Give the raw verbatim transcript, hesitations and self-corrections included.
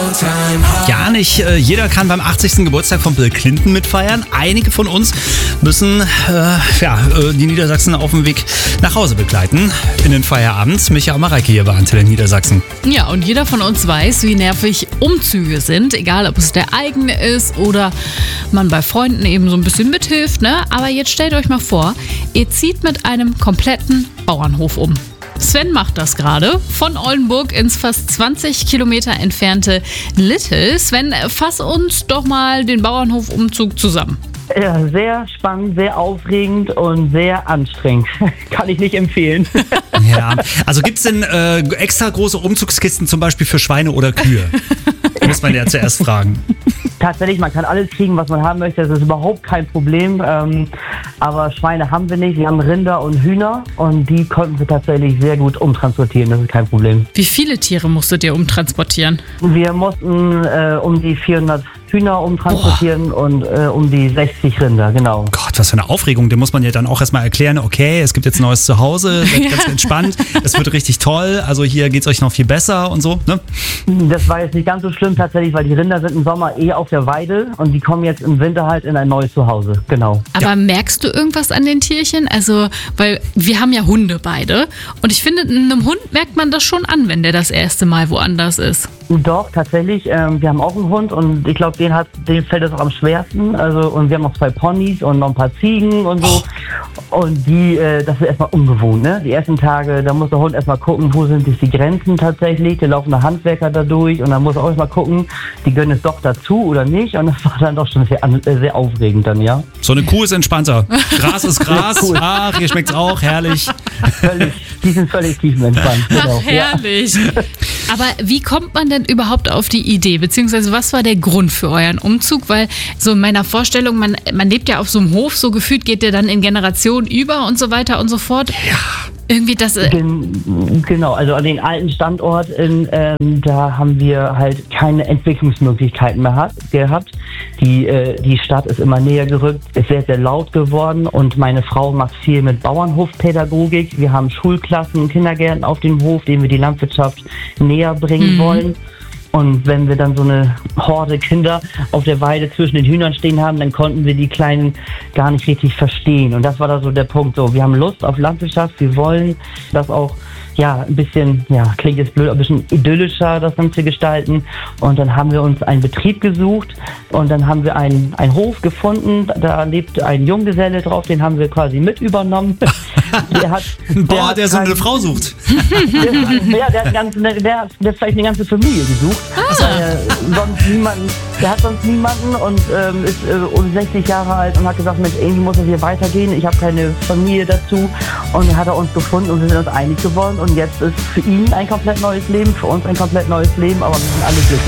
Ja, nicht äh, jeder kann beim achtzigsten Geburtstag von Bill Clinton mitfeiern. Einige von uns müssen äh, ja, äh, die Niedersachsen auf dem Weg nach Hause begleiten in den Feierabend. Micha und Mareike hier bei Antenne Niedersachsen. Ja, und jeder von uns weiß, wie nervig Umzüge sind. Egal, ob es der eigene ist oder man bei Freunden eben so ein bisschen mithilft. Ne? Aber jetzt stellt euch mal vor, ihr zieht mit einem kompletten Bauernhof um. Sven macht das gerade von Oldenburg ins fast zwanzig Kilometer entfernte Littel. Sven, fass uns doch mal den Bauernhofumzug zusammen. Ja, sehr spannend, sehr aufregend und sehr anstrengend. Kann ich nicht empfehlen. Ja, also gibt es denn äh, extra große Umzugskisten zum Beispiel für Schweine oder Kühe? Muss man ja zuerst fragen. Tatsächlich, man kann alles kriegen, was man haben möchte. Das ist überhaupt kein Problem. Ähm, aber Schweine haben wir nicht. Wir haben Rinder und Hühner und die konnten wir tatsächlich sehr gut umtransportieren. Das ist kein Problem. Wie viele Tiere musstet ihr umtransportieren? Wir mussten äh, um die vierhundert Hühner umtransportieren Boah. und äh, um die sechzig Rinder, genau. Gott, was für eine Aufregung. Dem muss man ja dann auch erstmal erklären, okay, es gibt jetzt ein neues Zuhause, seid ja. ganz entspannt, es wird richtig toll, also hier geht es euch noch viel besser und so, ne? Das war jetzt nicht ganz so schlimm tatsächlich, weil die Rinder sind im Sommer eh auf der Weide und die kommen jetzt im Winter halt in ein neues Zuhause, genau. Aber ja. merkst du irgendwas an den Tierchen? Also, weil wir haben ja Hunde beide und ich finde, einem Hund merkt man das schon an, wenn der das erste Mal woanders ist. Doch, tatsächlich. Ähm, wir haben auch einen Hund und ich glaube, den hat, den fällt es auch am schwersten. Also, und wir haben noch zwei Ponys und noch ein paar Ziegen und so. Oh. Und die, äh, das ist erstmal ungewohnt, ne? Die ersten Tage, da muss der Hund erstmal gucken, wo sind jetzt die Grenzen tatsächlich. Da laufen da Handwerker da durch und dann muss er auch erstmal gucken, die gönnen es doch dazu oder nicht. Und das war dann doch schon sehr, äh, sehr aufregend dann, ja. So eine Kuh ist entspannter. Gras ist Gras. Cool. Ach, hier schmeckt's auch, herrlich. Völlig, die sind völlig tiefenentspannt. Genau. Ach, herrlich. Ja. Aber wie kommt man denn überhaupt auf die Idee? Beziehungsweise was war der Grund für euren Umzug? Weil so in meiner Vorstellung, man, man lebt ja auf so einem Hof, so gefühlt geht der dann in Generationen über und so weiter und so fort. Ja. Irgendwie das... Äh Gen- genau, also an den alten Standort, in, ähm, da haben wir halt keine Entwicklungsmöglichkeiten mehr hat, gehabt. Die, äh, die Stadt ist immer näher gerückt, ist sehr, sehr laut geworden und meine Frau macht viel mit Bauernhofpädagogik. Wir haben Schulklassen und Kindergärten auf dem Hof, denen wir die Landwirtschaft näher bringen mhm. wollen. Und wenn wir dann so eine Horde Kinder auf der Weide zwischen den Hühnern stehen haben, dann konnten wir die Kleinen gar nicht richtig verstehen. Und das war da so der Punkt. So, wir haben Lust auf Landwirtschaft, wir wollen das auch ja ein bisschen, ja klingt jetzt blöd, ein bisschen idyllischer das Ganze gestalten. Und dann haben wir uns einen Betrieb gesucht und dann haben wir einen, einen Hof gefunden. Da lebt ein Junggeselle drauf, den haben wir quasi mit übernommen. Der hat, der, Boah, hat der so kein, eine Frau sucht. Der, der, hat ganz, der, der hat vielleicht eine ganze Familie gesucht. Ah. Äh, sonst niemanden, der hat sonst niemanden und ähm, ist äh, um sechzig Jahre alt und hat gesagt, Mensch, irgendwie muss es hier weitergehen. Ich habe keine Familie dazu. Und dann hat er uns gefunden und wir sind uns einig geworden. Und jetzt ist für ihn ein komplett neues Leben, für uns ein komplett neues Leben, aber wir sind alle glücklich.